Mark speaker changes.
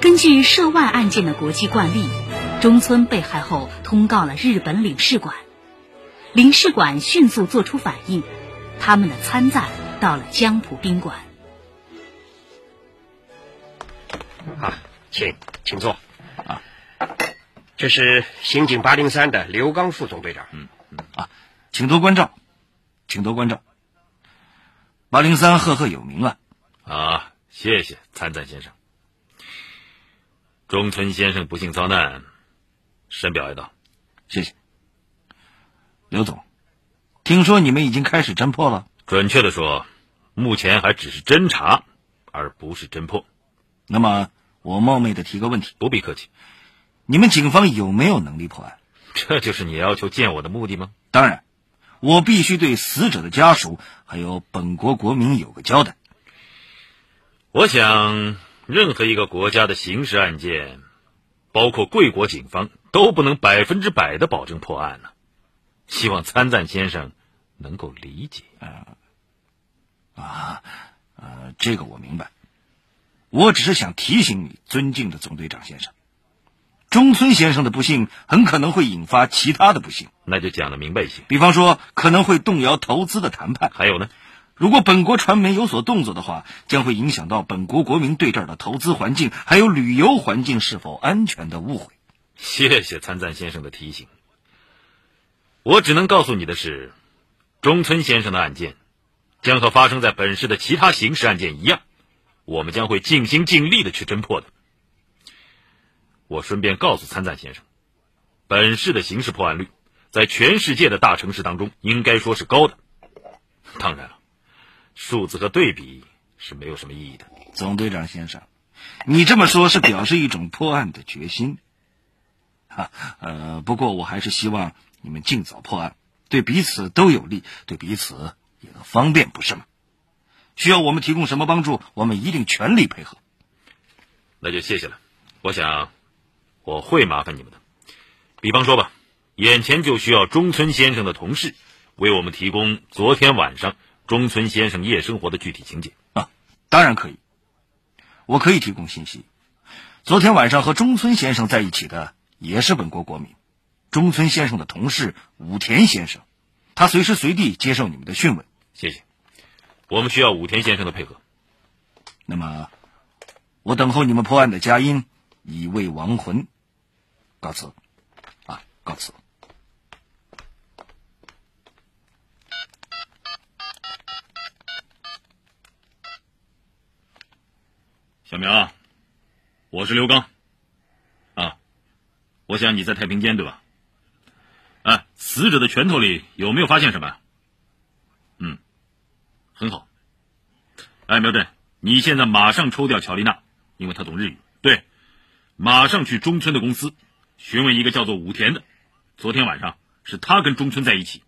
Speaker 1: 根据涉外案件的国际惯例，中村被害后通告了日本领事馆，领事馆迅速做出反应，他们的参赞到了江浦宾馆。
Speaker 2: 请坐。这是刑警803的刘刚副总队长。
Speaker 3: 请多关照，请多关照。803赫赫有名了。
Speaker 4: 谢谢参赞先生。中村先生不幸遭难，深表哀悼。
Speaker 3: 谢谢。刘总，听说你们已经开始侦破了？
Speaker 4: 准确的说，目前还只是侦查，而不是侦破。
Speaker 3: 那么我冒昧的提个问题。
Speaker 4: 不必客气。
Speaker 3: 你们警方有没有能力破案？
Speaker 4: 这就是你要求见我的目的吗？
Speaker 3: 当然，我必须对死者的家属还有本国国民有个交代。
Speaker 4: 我想任何一个国家的刑事案件，包括贵国警方，都不能100%的保证破案呢。希望参赞先生能够理解。
Speaker 3: 这个我明白。我只是想提醒你，尊敬的总队长先生，中村先生的不幸很可能会引发其他的不幸。
Speaker 4: 那就讲得明白一些。
Speaker 3: 比方说，可能会动摇投资的谈判。
Speaker 4: 还有呢？
Speaker 3: 如果本国传媒有所动作的话，将会影响到本国国民对这儿的投资环境，还有旅游环境是否安全的误会。
Speaker 4: 谢谢参赞先生的提醒。我只能告诉你的是，中村先生的案件将和发生在本市的其他刑事案件一样，我们将会尽心尽力的去侦破的。我顺便告诉参赞先生，本市的刑事破案率在全世界的大城市当中应该说是高的。当然了，数字和对比是没有什么意义的。
Speaker 3: 总队长先生，你这么说是表示一种破案的决心。不过我还是希望你们尽早破案，对彼此都有利，对彼此也方便，不是吗？需要我们提供什么帮助，我们一定全力配合。
Speaker 4: 那就谢谢了。我想我会麻烦你们的。比方说吧，眼前就需要中村先生的同事为我们提供昨天晚上中村先生夜生活的具体情节。
Speaker 3: 当然可以，我可以提供信息。昨天晚上和中村先生在一起的也是本国国民，中村先生的同事武田先生，他随时随地接受你们的讯问。
Speaker 4: 谢谢，我们需要武田先生的配合。
Speaker 3: 那么我等候你们破案的佳音，以慰亡魂。告辞。告辞。
Speaker 4: 小苗，我是刘刚。我想你在太平间对吧？死者的拳头里有没有发现什么？很好。苗震，你现在马上抽调乔丽娜，因为她懂日语。对，马上去中村的公司询问一个叫做武田的，昨天晚上是他跟中村在一起。